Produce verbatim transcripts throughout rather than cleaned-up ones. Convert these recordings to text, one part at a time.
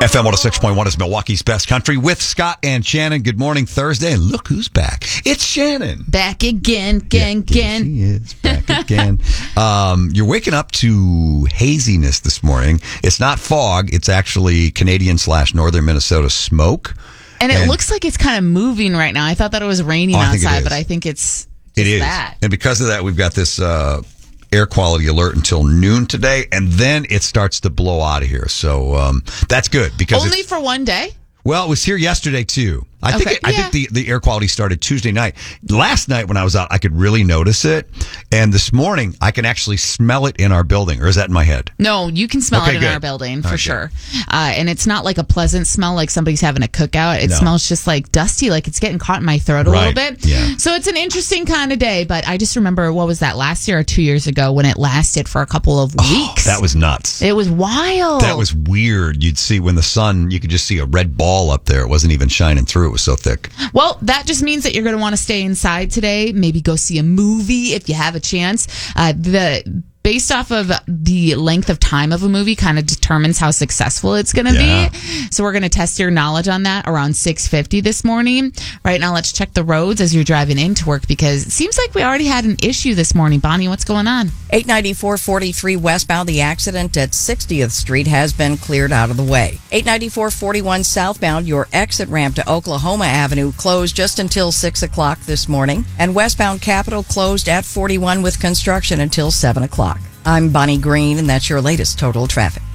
F M one oh six point one is Milwaukee's Best Country with Scott and Shannon. Good morning, Thursday. And look who's back. It's Shannon. Back again, again, yeah, again. She is back again. um, you're waking up to haziness this morning. It's not fog. It's actually Canadian slash northern Minnesota smoke. And it and, looks like it's kind of moving right now. I thought that it was raining oh, outside, but I think it's It is. that. And because of that, we've got this uh, air quality alert until noon today, and then it starts to blow out of here. So um, that's good. because Only for one day? Well, it was here yesterday, too. I think okay. it, I yeah. think the, the air quality started Tuesday night. Last night when I was out, I could really notice it. And this morning, I can actually smell it in our building. Or is that in my head? No, you can smell okay, it in good. our building for okay. sure. Uh, and it's not like a pleasant smell like somebody's having a cookout. It no. smells just like dusty, like it's getting caught in my throat a right. little bit. Yeah. So it's an interesting kind of day. But I just remember, what was that, last year or two years ago when it lasted for a couple of weeks? Oh, that was nuts. It was wild. That was weird. You'd see when the sun, you could just see a red ball up there. It wasn't even shining through. It was so thick. Well, that just means that you're going to want to stay inside today. Maybe go see a movie if you have a chance. Uh, the based off of the length of time of a movie kind of determines how successful it's going to yeah. be. So we're going to test your knowledge on that around six fifty this morning. Right now, let's check the roads as you're driving into work because it seems like we already had an issue this morning. Bonnie, what's going on? eight ninety-four forty-three westbound, the accident at sixtieth Street has been cleared out of the way. eight ninety-four forty-one southbound, your exit ramp to Oklahoma Avenue closed just until six o'clock this morning. And westbound Capitol closed at forty-one with construction until seven o'clock. I'm Bonnie Green, and that's your latest total traffic.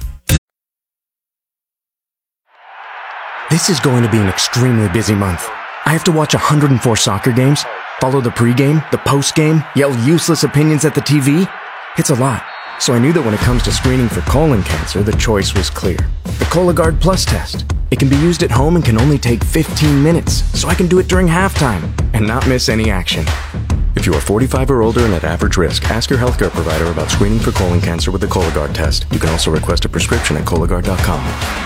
This is going to be an extremely busy month. I have to watch one hundred four soccer games, follow the pregame, the postgame, yell useless opinions at the T V. It's a lot. So I knew that when it comes to screening for colon cancer, the choice was clear. The Cologuard Plus test. It can be used at home and can only take fifteen minutes, so I can do it during halftime and not miss any action. If you are forty-five or older and at average risk, ask your healthcare provider about screening for colon cancer with the Cologuard test. You can also request a prescription at Cologuard dot com.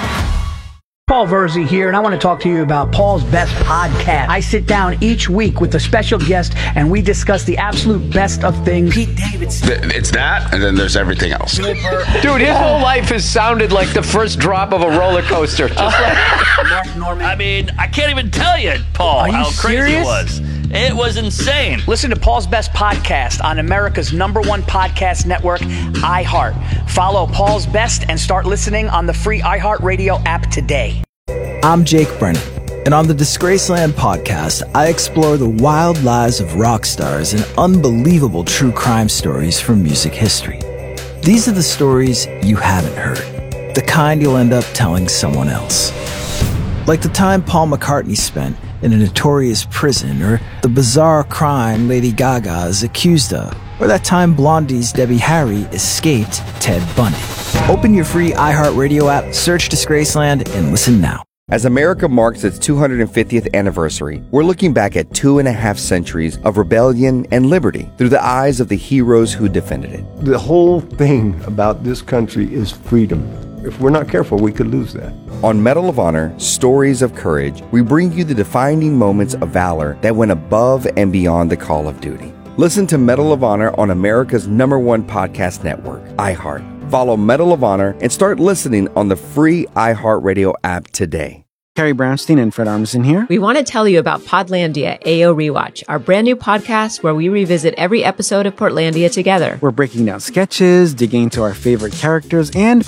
Paul Verzi here, and I want to talk to you about Paul's Best Podcast. I sit down each week with a special guest, and we discuss the absolute best of things. Pete Davidson. It's that, and then there's everything else. Dude, his whole life has sounded like the first drop of a roller coaster. Just like Mark Norman. I mean, I can't even tell you, Paul, Are you how crazy serious? it was. It was insane. Listen to Paul's Best Podcast on America's number one podcast network, iHeart. Follow Paul's Best and start listening on the free iHeartRadio app today. I'm Jake Brennan, and on the Disgraceland podcast, I explore the wild lives of rock stars and unbelievable true crime stories from music history. These are the stories you haven't heard, the kind you'll end up telling someone else. Like the time Paul McCartney spent in a notorious prison, or the bizarre crime Lady Gaga is accused of, or that time Blondie's Debbie Harry escaped Ted Bundy. Open your free iHeartRadio app, search Disgraceland, and listen now. As America marks its two hundred fiftieth anniversary, we're looking back at two and a half centuries of rebellion and liberty through the eyes of the heroes who defended it. The whole thing about this country is freedom. If we're not careful, we could lose that. On Medal of Honor, Stories of Courage, we bring you the defining moments of valor that went above and beyond the call of duty. Listen to Medal of Honor on America's number one podcast network, iHeart. Follow Medal of Honor and start listening on the free iHeartRadio app today. Carrie Brownstein and Fred Armisen here. We want to tell you about Podlandia A O Rewatch, our brand new podcast where we revisit every episode of Portlandia together. We're breaking down sketches, digging into our favorite characters, and